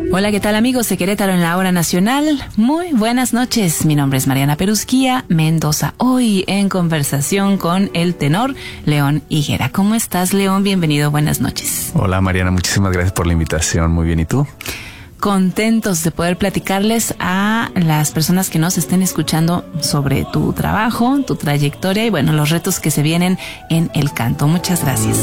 Hola, ¿qué tal amigos de Querétaro en la Hora Nacional? Muy buenas noches, mi nombre es Mariana Perusquía Mendoza. Hoy en conversación con el tenor León Higuera. ¿Cómo estás, León? Bienvenido, buenas noches. Hola Mariana, muchísimas gracias por la invitación. Muy bien, ¿y tú? Contentos de poder platicarles a las personas que nos estén escuchando sobre tu trabajo, tu trayectoria y bueno, los retos que se vienen en el canto. Muchas gracias.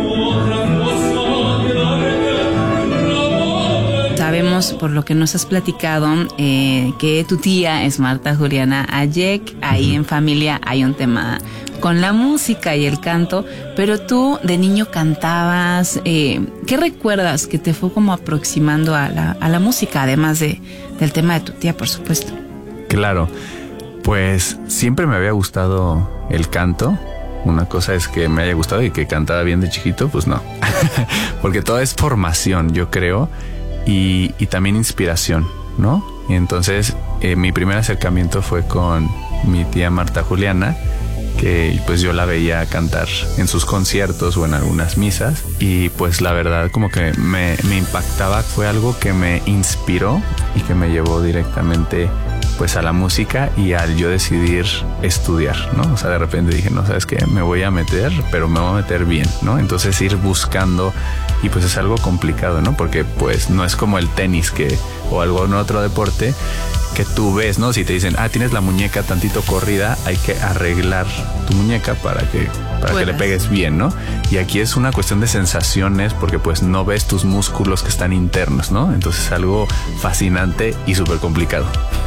Sabemos, por lo que nos has platicado, que tu tía es Marta Juliana Ayek. Ahí en familia hay un tema con la música y el canto, pero tú de niño cantabas. ¿Qué recuerdas que te fue como aproximando a la música, además del tema de tu tía, por supuesto? Claro, pues siempre me había gustado el canto. Una cosa es que me haya gustado y que cantaba bien de chiquito, pues no. Porque todo es formación, yo creo. Y también inspiración, ¿no? Y entonces mi primer acercamiento fue con mi tía Marta Juliana, que pues yo la veía cantar en sus conciertos o en algunas misas y pues la verdad como que me impactaba, fue algo que me inspiró y que me llevó directamente pues a la música y al yo decidir estudiar, ¿no? O sea, de repente dije, no, ¿sabes qué? Me voy a meter, pero me voy a meter bien, ¿no? Entonces ir buscando y pues es algo complicado, ¿no? Porque pues no es como el tenis o algún otro deporte que tú ves, ¿no? Si te dicen, tienes la muñeca tantito corrida, hay que arreglar tu muñeca para que le pegues bien, ¿no? Y aquí es una cuestión de sensaciones porque pues no ves tus músculos que están internos, ¿no? Entonces es algo fascinante y súper complicado.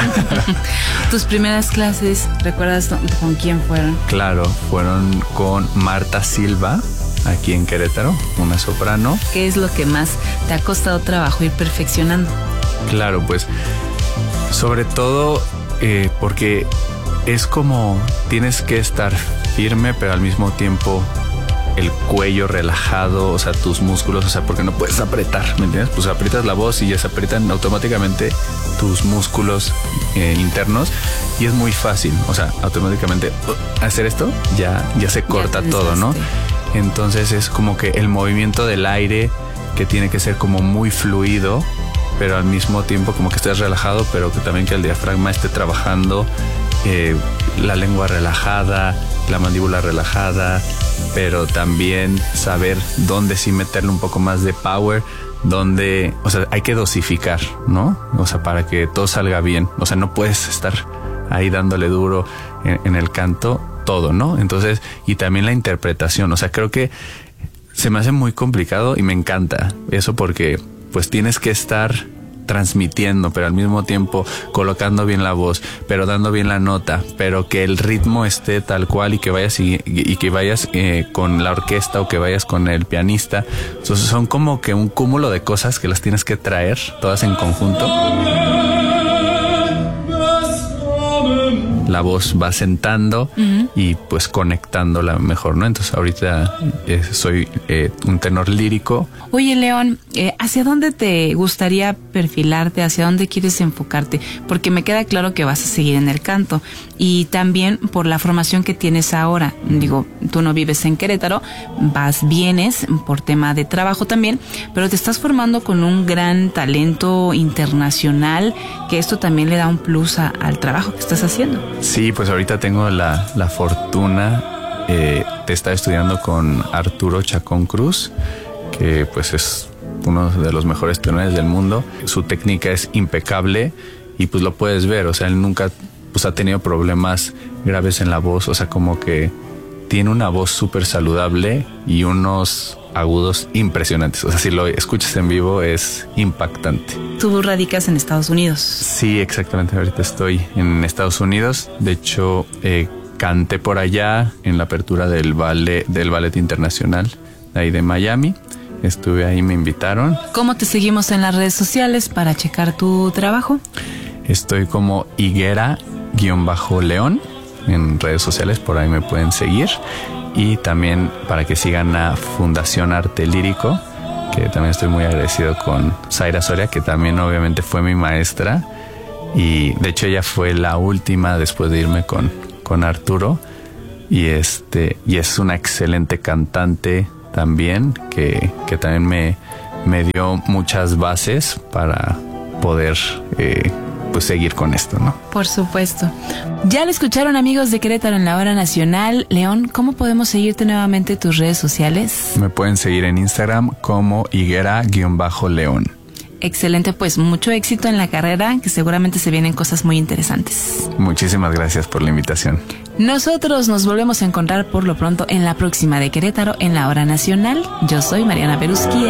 ¿Tus primeras clases, recuerdas con quién fueron? Claro, fueron con Marta Silva, aquí en Querétaro, una soprano. ¿Qué es lo que más te ha costado trabajo ir perfeccionando? Claro, pues sobre todo porque es como tienes que estar firme, pero al mismo tiempo el cuello relajado, o sea, tus músculos, o sea, porque no puedes apretar, ¿me entiendes? Pues aprietas la voz y ya se aprietan automáticamente tus músculos internos y es muy fácil, o sea, automáticamente hacer esto, ya se corta todo, ¿no? Entonces es como que el movimiento del aire que tiene que ser como muy fluido, pero al mismo tiempo como que estés relajado, pero que también que el diafragma esté trabajando, la lengua relajada, la mandíbula relajada, pero también saber dónde sí meterle un poco más de power, dónde, o sea, hay que dosificar, ¿no? O sea, para que todo salga bien, o sea, no puedes estar ahí dándole duro en el canto todo, ¿no? Entonces, y también la interpretación, o sea, creo que se me hace muy complicado y me encanta eso porque pues tienes que estar transmitiendo, pero al mismo tiempo colocando bien la voz, pero dando bien la nota, pero que el ritmo esté tal cual y que vayas y que vayas con la orquesta o que vayas con el pianista. Entonces son como que un cúmulo de cosas que las tienes que traer todas en conjunto. La voz va sentando y pues conectándola mejor, ¿no? Entonces ahorita soy un tenor lírico. Oye, León, ¿hacia dónde te gustaría perfilarte? ¿Hacia dónde quieres enfocarte? Porque me queda claro que vas a seguir en el canto y también por la formación que tienes ahora. Digo, tú no vives en Querétaro, vienes por tema de trabajo también, pero te estás formando con un gran talento internacional, que esto también le da un plus al trabajo que estás haciendo. Sí, pues ahorita tengo la fortuna de estar estudiando con Arturo Chacón Cruz, que pues es uno de los mejores tenores del mundo. Su técnica es impecable y pues lo puedes ver, o sea, él nunca pues ha tenido problemas graves en la voz, o sea, como que tiene una voz súper saludable y unos agudos impresionantes. O sea, si lo escuchas en vivo es impactante. ¿Tú radicas en Estados Unidos? Sí, exactamente. Ahorita estoy en Estados Unidos. De hecho, canté por allá en la apertura del Ballet Internacional de ahí de Miami. Estuve ahí, me invitaron. ¿Cómo te seguimos en las redes sociales para checar tu trabajo? Estoy como Higuera_León en redes sociales, por ahí me pueden seguir. Y también para que sigan a Fundación Arte Lírico, que también estoy muy agradecido con Zaira Soria, que también obviamente fue mi maestra. Y de hecho ella fue la última después de irme con Arturo. Y es una excelente cantante también, que también me dio muchas bases para poder pues seguir con esto, ¿no? Por supuesto. Ya lo escucharon, amigos de Querétaro en la Hora Nacional. León, ¿cómo podemos seguirte nuevamente en tus redes sociales? Me pueden seguir en Instagram como Higuera_León. Excelente, pues mucho éxito en la carrera, que seguramente se vienen cosas muy interesantes. Muchísimas gracias por la invitación. Nosotros nos volvemos a encontrar por lo pronto en la próxima de Querétaro en la Hora Nacional. Yo soy Mariana Peruski.